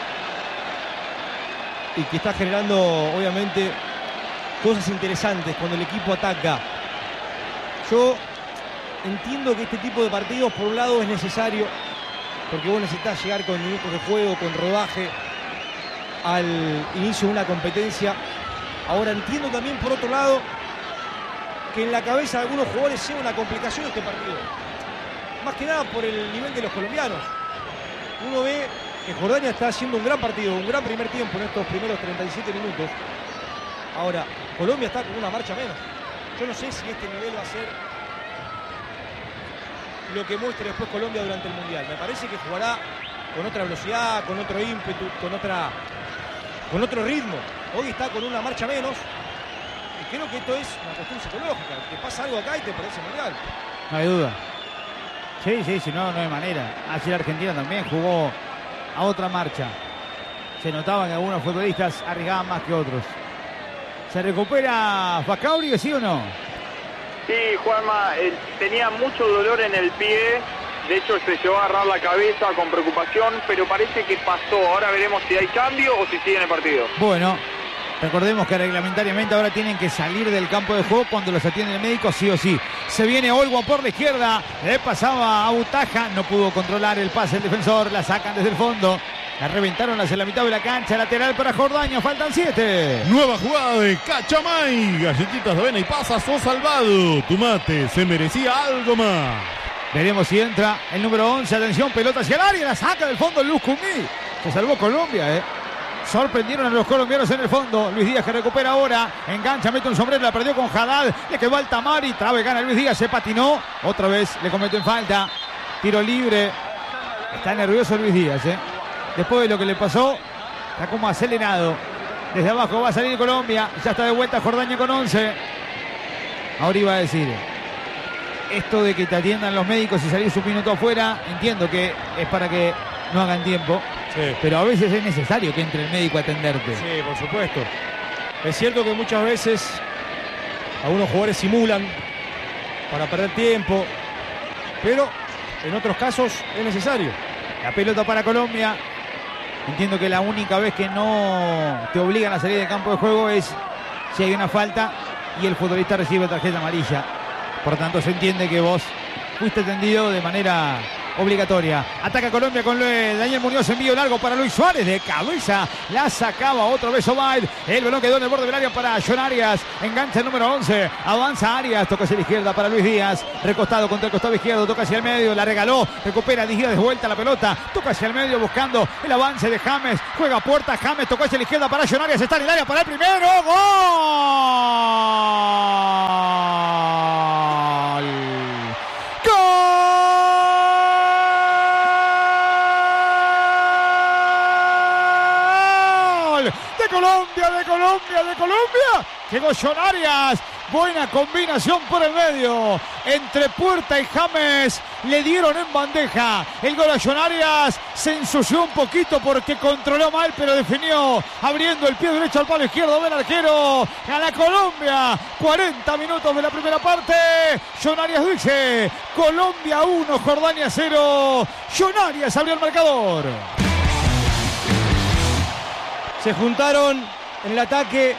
y que está generando, obviamente, cosas interesantes cuando el equipo ataca. Yo entiendo que este tipo de partidos, por un lado, es necesario, porque vos necesitas llegar con minutos de juego, con rodaje, al inicio de una competencia. Ahora entiendo también, por otro lado, que en la cabeza de algunos jugadores sea una complicación este partido. Más que nada por el nivel de los colombianos. Uno ve que Jordania está haciendo un gran partido, un gran primer tiempo en estos primeros 37 minutos. Ahora, Colombia está con una marcha menos. Yo no sé si este nivel va a ser lo que muestre después Colombia durante el Mundial. Me parece que jugará con otra velocidad, con otro ímpetu, con otro ritmo. Hoy está con una marcha menos. Y creo que esto es una cuestión psicológica. Te pasa algo acá y te parece Mundial. No hay duda. Sí, si no hay manera. Así la Argentina también jugó a otra marcha. Se notaba que algunos futbolistas arriesgaban más que otros. ¿Se recupera Facauri, sí o no? Sí, Juanma, tenía mucho dolor en el pie. De hecho, se llevó a agarrar la cabeza con preocupación, pero parece que pasó. Ahora veremos si hay cambio o si sigue en el partido. Bueno, recordemos que reglamentariamente ahora tienen que salir del campo de juego cuando los atiende el médico, sí o sí. Se viene Olwan por la izquierda, le pasaba a Butaja, no pudo controlar el pase el defensor, la sacan desde el fondo. La reventaron hacia la mitad de la cancha, lateral para Jordania, faltan 7. Nueva jugada de Cachamay. Galletitas de avena y pasas, sos salvado. Tu mate se merecía algo más. Veremos si entra el número 11, atención, pelota hacia el área, la saca del fondo Lucumí. Se salvó Colombia, Sorprendieron a los colombianos en el fondo. Luis Díaz que recupera ahora. Engancha, mete un sombrero, la perdió con Haddad. Le quedó Altamari. Trabe, gana Luis Díaz. Se patinó. Otra vez le cometió en falta. Tiro libre. Está nervioso Luis Díaz, Después de lo que le pasó, está como acelerado. Desde abajo va a salir Colombia. Ya está de vuelta Jordania con 11. Ahora iba a decir, esto de que te atiendan los médicos y salís un minuto afuera, entiendo que es para que no hagan tiempo. Sí. Pero a veces es necesario que entre el médico a atenderte. Sí, por supuesto. Es cierto que muchas veces algunos jugadores simulan para perder tiempo, pero en otros casos es necesario. La pelota para Colombia. Entiendo que la única vez que no te obligan a salir del campo de juego es si hay una falta y el futbolista recibe tarjeta amarilla. Por tanto, se entiende que vos fuiste tendido de manera obligatoria. Ataca Colombia con Daniel Muñoz, envío largo para Luis Suárez, de cabeza la sacaba otra vez Obaid. El balón quedó en el borde del área para John Arias, engancha el número 11, avanza Arias, toca hacia la izquierda para Luis Díaz, recostado contra el costado izquierdo, toca hacia el medio, la regaló, recupera Díaz de vuelta la pelota, toca hacia el medio buscando el avance de James, juega a puerta, James tocó hacia la izquierda para John Arias, está en el área para el primero, ¡gol! De Colombia, llegó John Arias, buena combinación por el medio, entre Puerta y James, le dieron en bandeja el gol a John Arias, se ensució un poquito porque controló mal, pero definió, abriendo el pie derecho al palo izquierdo del arquero, gana Colombia, 40 minutos de la primera parte, John Arias dice, Colombia 1, Jordania 0, John Arias abrió el marcador. Se juntaron en el ataque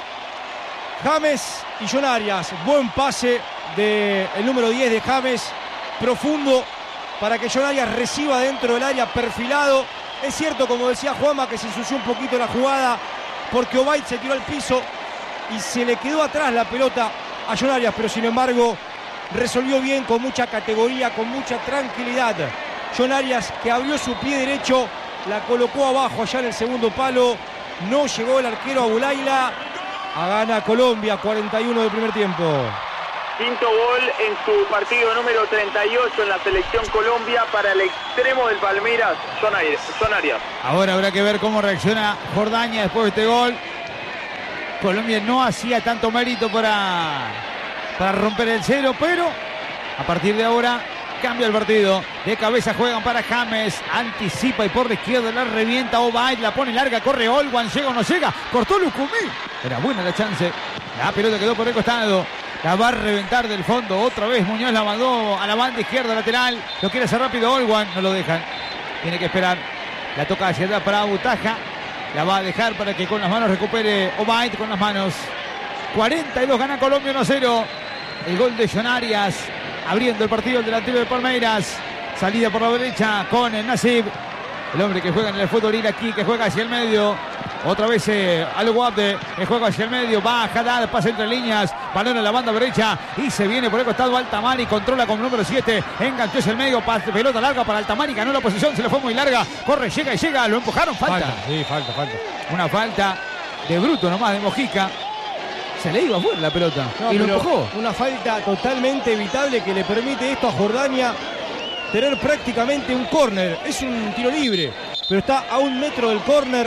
James y John Arias. Buen pase del número 10 de James, profundo, para que John Arias reciba dentro del área, perfilado. Es cierto, como decía Juanma, que se ensució un poquito la jugada porque Obaid se tiró al piso y se le quedó atrás la pelota a John Arias, pero sin embargo resolvió bien, con mucha categoría, con mucha tranquilidad. John Arias, que abrió su pie derecho, la colocó abajo allá en el segundo palo. No llegó el arquero Abulaila. Gana Colombia, 41 del primer tiempo. Quinto gol en su partido número 38 en la selección Colombia para el extremo del Palmeiras, John Arias. Ahora habrá que ver cómo reacciona Jordania después de este gol. Colombia no hacía tanto mérito para romper el cero, pero a partir de ahora cambia el partido. De cabeza juegan para James, anticipa y por la izquierda la revienta Obaid, la pone larga, corre Olwan, llega o no llega, cortó Lucumí, era buena la chance, la pelota quedó por el costado, la va a reventar del fondo, otra vez Muñoz la mandó a la banda izquierda lateral, lo quiere hacer rápido Olwan, no lo dejan, tiene que esperar, la toca hacia atrás para Butaja, la va a dejar para que con las manos recupere Obaid con las manos. 42 gana Colombia 1-0, el gol de John Arias abriendo el partido el delantero de Palmeiras. Salida por la derecha con el Nasib, el hombre que juega en el fútbol iraquí, que juega hacia el medio. Otra vez Al-Wabde, que juega hacia el medio, va Haddad, pasa entre líneas, balón en la banda derecha y se viene por el costado Altamari, controla con el número 7, enganchó hacia el medio, pelota larga para Altamari, ganó la posición, se le fue muy larga, corre, llega y llega, lo empujaron, falta. Sí, falta. Una falta de bruto nomás, de Mojica. Se le iba afuera la pelota y lo empujó. Una falta totalmente evitable que le permite esto a Jordania tener prácticamente un córner. Es un tiro libre, pero está a 1 metro del córner.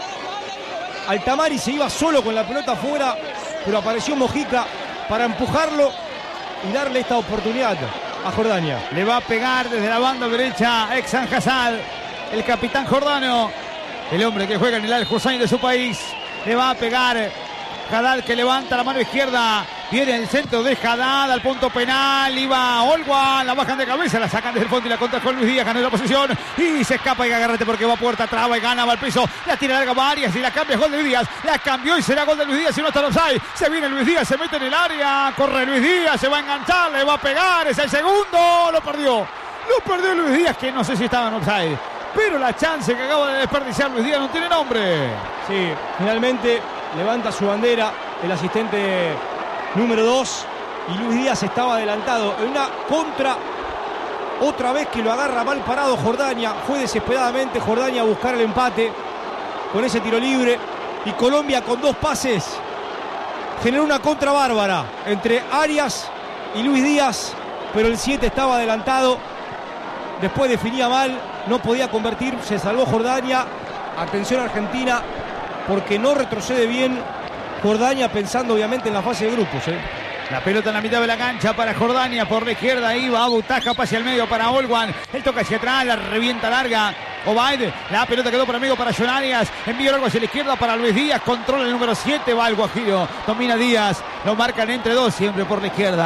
Altamari se iba solo con la pelota afuera, pero apareció Mojica para empujarlo y darle esta oportunidad a Jordania. Le va a pegar desde la banda derecha Exan Hassad, el capitán jordano, el hombre que juega en el Al-Hussein de su país. Le va a pegar Haddad, que levanta la mano izquierda, viene el centro de Haddad al punto penal, iba Olwan, la bajan de cabeza, la sacan desde el fondo y la contra con Luis Díaz, ganó la posición y se escapa y agárrate porque va a puerta, traba y gana, va al piso, la tira larga va Arias y la cambia, es gol de Luis Díaz, la cambió y será gol de Luis Díaz y no está en offside, se viene Luis Díaz, se mete en el área, corre Luis Díaz, se va a enganchar, le va a pegar, es el segundo, lo perdió Luis Díaz, que no sé si estaba en offside, pero la chance que acaba de desperdiciar Luis Díaz no tiene nombre. Sí, finalmente levanta su bandera el asistente número 2 y Luis Díaz estaba adelantado en una contra, otra vez que lo agarra mal parado Jordania. Fue desesperadamente Jordania a buscar el empate con ese tiro libre y Colombia con 2 pases generó una contra bárbara entre Arias y Luis Díaz, pero el 7 estaba adelantado, después definía mal, no podía convertir, se salvó Jordania. Atención Argentina, porque no retrocede bien Jordania, pensando obviamente en la fase de grupos. La pelota en la mitad de la cancha para Jordania, por la izquierda iba Butaja, pase al medio para Olwan, él toca hacia atrás, la revienta larga Obaid, la pelota quedó por amigo para John Arias, envío largo hacia la izquierda para Luis Díaz, controla el número 7, va al Guajiro, domina Díaz, lo marcan entre 2, siempre por la izquierda.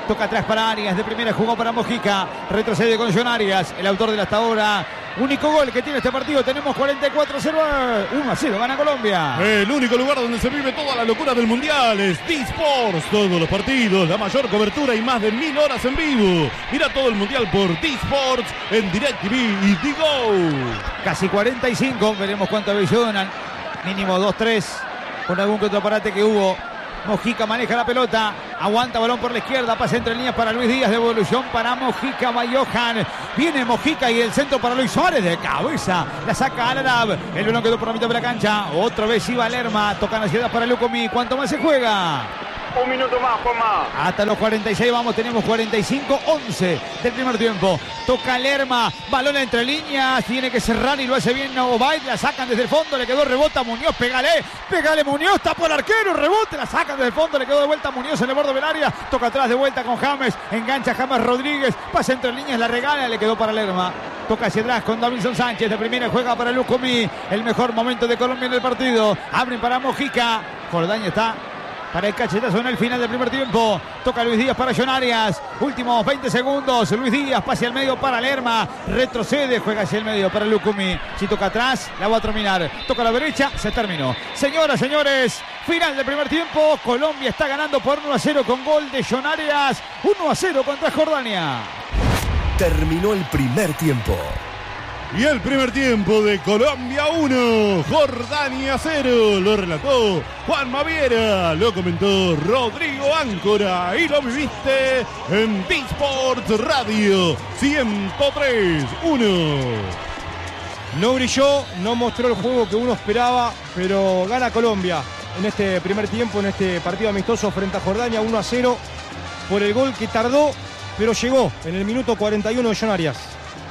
Toca atrás para Arias, de primera jugó para Mojica, retrocede con John Arias, el autor del hasta ahora único gol que tiene este partido. Tenemos 44-0, 1-0, gana Colombia. El único lugar donde se vive toda la locura del Mundial es D-Sports. Todos los partidos, la mayor cobertura y más de 1000 horas en vivo. Mira todo el Mundial por D-Sports en DirecTV y D-Go. Casi 45, veremos cuánto visionan. Mínimo 2-3, con algún que otro aparato que hubo. Mojica maneja la pelota, aguanta balón por la izquierda, pasa entre líneas para Luis Díaz, devolución para Mojica, va Johan, viene Mojica y el centro para Luis Suárez, de cabeza, la saca Al-Arab, el balón quedó por la mitad de la cancha, otra vez iba Lerma, tocan hacia atrás para Lucomi, ¿cuánto más se juega? Un minuto más, Juanma. Hasta los 46 vamos, tenemos 45-11 del primer tiempo. Toca Lerma, balón entre líneas, tiene que cerrar y lo hace bien Obaid, la sacan desde el fondo, le quedó rebota a Muñoz, pégale Muñoz, tapó el arquero, rebote, la sacan desde el fondo, le quedó de vuelta a Muñoz en el borde del área, toca atrás de vuelta con James, engancha James Rodríguez, pasa entre líneas, la regala, le quedó para Lerma. Toca hacia atrás con Davinson Sánchez, de primera juega para Lucomi, el mejor momento de Colombia en el partido, abren para Mojica, Jordaña está para el cachetazo en el final del primer tiempo. Toca Luis Díaz para John Arias. Últimos 20 segundos. Luis Díaz pase al medio para Lerma. Retrocede, juega hacia el medio para Lucumi. Si toca atrás, la va a terminar. Toca a la derecha, se terminó. Señoras, señores, final del primer tiempo. Colombia está ganando por 1-0 con gol de John Arias. 1-0 contra Jordania. Terminó el primer tiempo. Y el primer tiempo de Colombia 1, Jordania 0. Lo relató Juan Maviera, lo comentó Rodrigo Áncora y lo viviste en D-Sports Radio 103.1. No brilló, no mostró el juego que uno esperaba, pero gana Colombia en este primer tiempo, en este partido amistoso frente a Jordania, 1-0, por el gol que tardó, pero llegó en el minuto 41 de John Arias.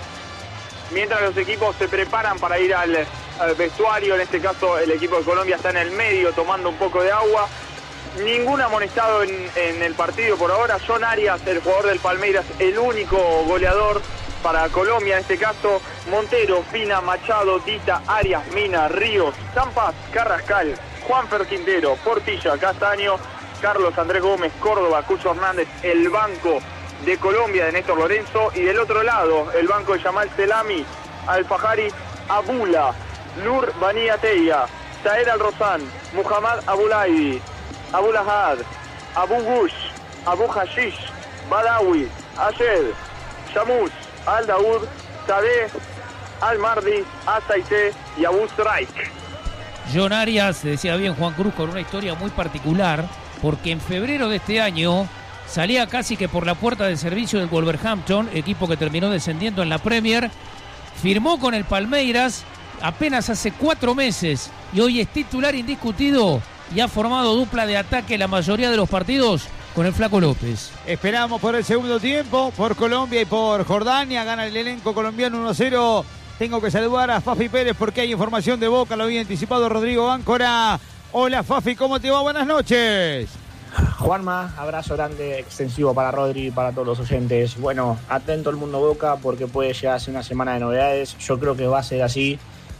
Mientras los equipos se preparan para ir al vestuario, en este caso el equipo de Colombia está en el medio tomando un poco de agua. Ningún amonestado en el partido por ahora. John Arias, el jugador del Palmeiras, el único goleador para Colombia en este caso. Montero, Fina, Machado, Dita, Arias, Mina, Ríos, Campas, Carrascal, Juanfer Quintero, Portilla, Castaño, Carlos Andrés Gómez, Córdoba, Cucho Hernández, el banco de Colombia de Néstor Lorenzo, y del otro lado el banco de Yamal Selami, Al-Fajari, Abula, Nur Bani Ateya, Saer Al-Rozan, Muhammad Abulaidi, Abul Ahad, Abu Gush, Abu Hashish, Badawi, Ayed, Shamus, Al-Daud, Sadeh, Al-Mardi, Asaite y Abu Sraik. John Arias, decía bien Juan Cruz, con una historia muy particular, porque en febrero de este año salía casi que por la puerta de servicio del Wolverhampton, equipo que terminó descendiendo en la Premier. Firmó con el Palmeiras apenas hace 4 meses y hoy es titular indiscutido y ha formado dupla de ataque la mayoría de los partidos con el Flaco López. Esperamos por el segundo tiempo, por Colombia y por Jordania. Gana el elenco colombiano 1-0. Tengo que saludar a Fafi Pérez porque hay información de Boca, lo había anticipado Rodrigo Áncora. Hola Fafi, ¿cómo te va? Buenas noches. Juanma, abrazo grande, extensivo para Rodri y para todos los oyentes. Bueno, atento el mundo Boca porque puede llegar a ser una semana de novedades. Yo creo que va a ser así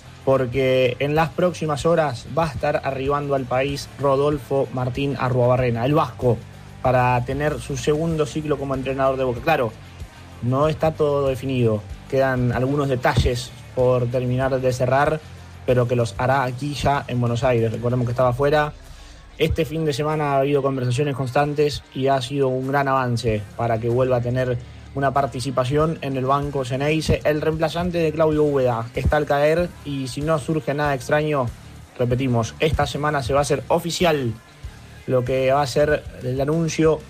porque en las próximas horas va a estar arribando al país Rodolfo Martín Arruabarrena, el vasco, para tener su segundo ciclo como entrenador de Boca. Claro, no está todo definido, quedan algunos detalles por terminar de cerrar, pero que los hará aquí ya en Buenos Aires. Recordemos que estaba afuera. Este fin de semana ha habido conversaciones constantes y ha sido un gran avance para que vuelva a tener una participación en el banco Ceneice. El reemplazante de Claudio Úbeda está al caer y si no surge nada extraño, repetimos, esta semana se va a hacer oficial lo que va a ser el anuncio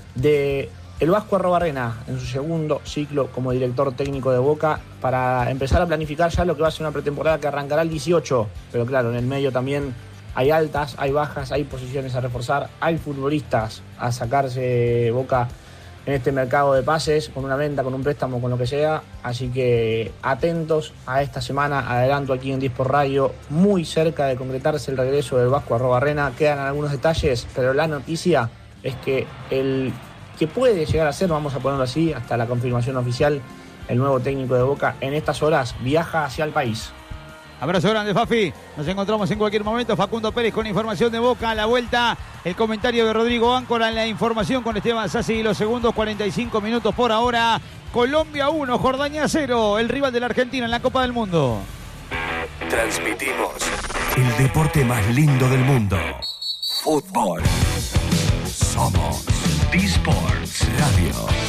de el Vasco Arruabarrena en su segundo ciclo como director técnico de Boca para empezar a planificar ya lo que va a ser una pretemporada que arrancará el 18, pero claro, en el medio también hay altas, hay bajas, hay posiciones a reforzar, hay futbolistas a sacarse Boca en este mercado de pases, con una venta, con un préstamo, con lo que sea. Así que atentos a esta semana, adelanto aquí en D-Sport Radio, muy cerca de concretarse el regreso del Vasco Arruabarrena. Quedan algunos detalles, pero la noticia es que el que puede llegar a ser, vamos a ponerlo así, hasta la confirmación oficial, el nuevo técnico de Boca en estas horas viaja hacia el país. Abrazo grande, Fafi. Nos encontramos en cualquier momento. Facundo Pérez con información de Boca. A la vuelta, el comentario de Rodrigo Áncora. La información con Esteban Sassi. Los segundos, 45 minutos por ahora. Colombia 1, Jordania 0. El rival de la Argentina en la Copa del Mundo. Transmitimos el deporte más lindo del mundo. Fútbol. Somos D-Sports Radio.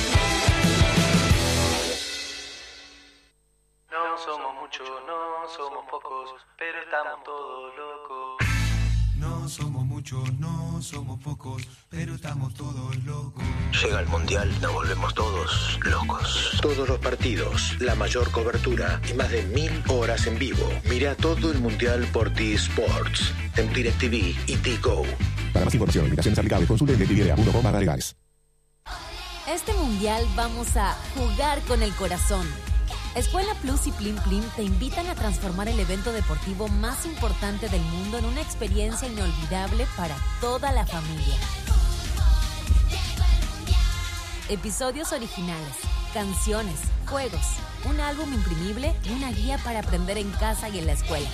No somos muchos, no somos pocos, pero estamos todos locos. No somos muchos, no somos pocos, pero estamos todos locos. Llega el Mundial, nos volvemos todos locos. Todos los partidos, la mayor cobertura y más de 1000 horas en vivo. Mira todo el Mundial por T-Sports, en DirecTV y T-Go. Para más información, invitaciones aplicables, consulte en dtv.com/legales. Este Mundial vamos a jugar con el corazón. Escuela Plus y Plim Plim te invitan a transformar el evento deportivo más importante del mundo en una experiencia inolvidable para toda la familia. Episodios originales, canciones, juegos, un álbum imprimible y una guía para aprender en casa y en la escuela.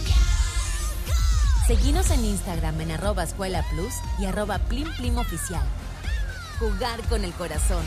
Seguinos en Instagram en @escuelaplus y @plimplimoficial. Jugar con el corazón.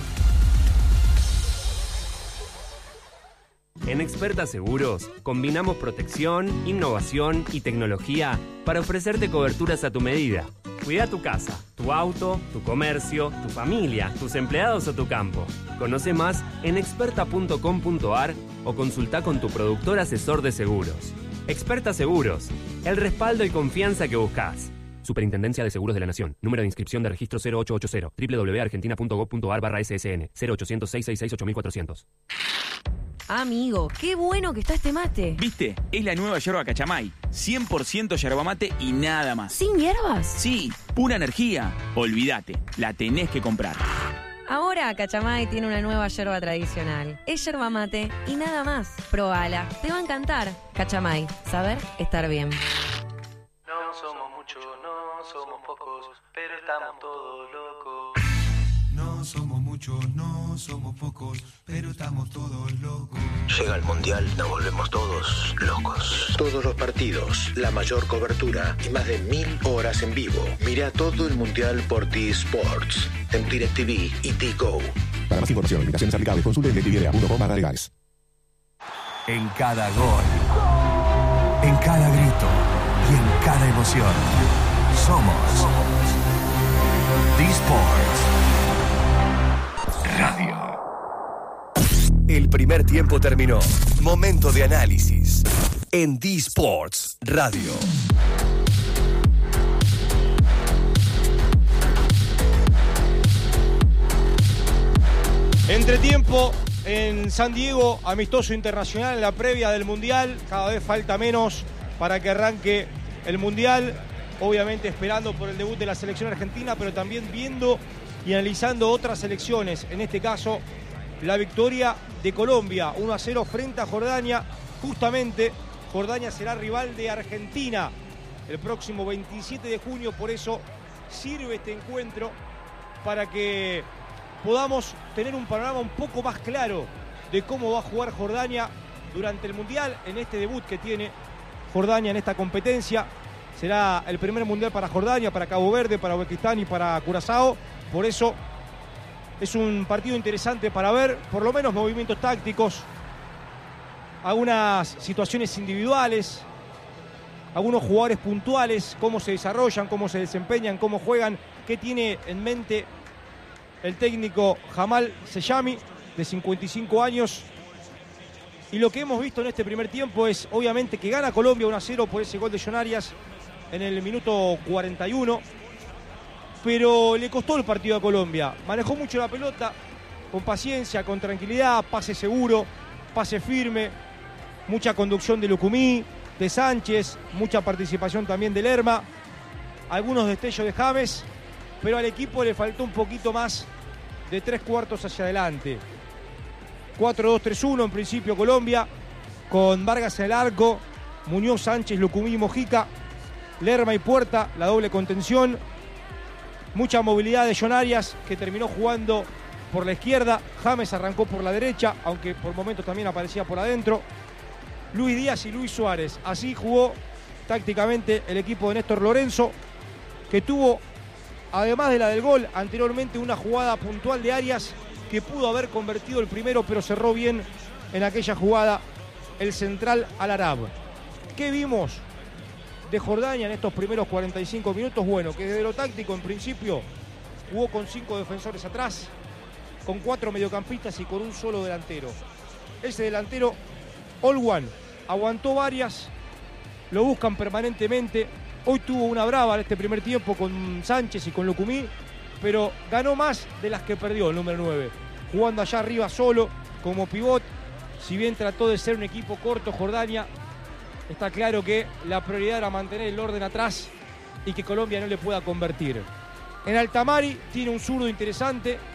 En Experta Seguros, combinamos protección, innovación y tecnología para ofrecerte coberturas a tu medida. Cuida tu casa, tu auto, tu comercio, tu familia, tus empleados o tu campo. Conoce más en experta.com.ar o consulta con tu productor asesor de seguros. Experta Seguros, el respaldo y confianza que buscas. Superintendencia de Seguros de la Nación. Número de inscripción de registro 0880. www.argentina.gov.ar/ssn. 0800 666 8400. Amigo, qué bueno que está este mate. ¿Viste? Es la nueva yerba Cachamay. 100% yerba mate y nada más. ¿Sin hierbas? Sí, pura energía. Olvídate, la tenés que comprar. Ahora Cachamay tiene una nueva yerba tradicional. Es yerba mate y nada más. Probala, te va a encantar. Cachamay, saber estar bien. No somos muchos, no somos pocos, pero estamos todos locos. No somos muchos, no somos pocos, pero estamos todos locos. Llega el Mundial, nos volvemos todos locos. Todos los partidos, la mayor cobertura y más de 1000 horas en vivo. Mira todo el Mundial por T-Sports, en DirecTV y T-Go. Para más información, invitaciones aplicables, consulte en dtv.com/legales. En cada gol, en cada grito y en cada emoción, somos D-Sports Radio. El primer tiempo terminó. Momento de análisis en D-Sports Radio. Entretiempo en San Diego, amistoso internacional en la previa del Mundial. Cada vez falta menos para que arranque el Mundial. Obviamente esperando por el debut de la selección argentina, pero también viendo y analizando otras selecciones. En este caso, la victoria de Colombia, 1-0 frente a Jordania. Justamente, Jordania será rival de Argentina el próximo 27 de junio. Por eso sirve este encuentro para que podamos tener un panorama un poco más claro de cómo va a jugar Jordania durante el Mundial, en este debut que tiene Jordania en esta competencia. Será el primer Mundial para Jordania, para Cabo Verde, para Uzbekistán y para Curazao. Por eso es un partido interesante para ver, por lo menos movimientos tácticos, algunas situaciones individuales, algunos jugadores puntuales, cómo se desarrollan, cómo se desempeñan, cómo juegan, qué tiene en mente el técnico Jamal Seyami, de 55 años. Y lo que hemos visto en este primer tiempo es, obviamente, que gana Colombia 1-0 por ese gol de John Arias en el minuto 41. Pero le costó el partido a Colombia. Manejó mucho la pelota, con paciencia, con tranquilidad, pase seguro, pase firme, mucha conducción de Lucumí, de Sánchez, mucha participación también de Lerma, algunos destellos de James, pero al equipo le faltó un poquito más de 3/4 hacia adelante. 4-2-3-1 en principio Colombia, con Vargas en el arco, Muñoz, Sánchez, Lucumí y Mojica, Lerma y Puerta, la doble contención. Mucha movilidad de John Arias, que terminó jugando por la izquierda. James arrancó por la derecha, aunque por momentos también aparecía por adentro. Luis Díaz y Luis Suárez. Así jugó tácticamente el equipo de Néstor Lorenzo, que tuvo, además de la del gol, anteriormente una jugada puntual de Arias que pudo haber convertido el primero, pero cerró bien en aquella jugada el central Al-Arab. ¿Qué vimos de Jordania en estos primeros 45 minutos? Bueno, que desde lo táctico, en principio, jugó con 5 defensores atrás, con 4 mediocampistas y con un solo delantero. Ese delantero, Olwan, aguantó varias, lo buscan permanentemente. Hoy tuvo una brava en este primer tiempo con Sánchez y con Lucumí, pero ganó más de las que perdió el número 9, jugando allá arriba solo, como pivot. Si bien trató de ser un equipo corto Jordania, está claro que la prioridad era mantener el orden atrás y que Colombia no le pueda convertir. En Altamari tiene un zurdo interesante,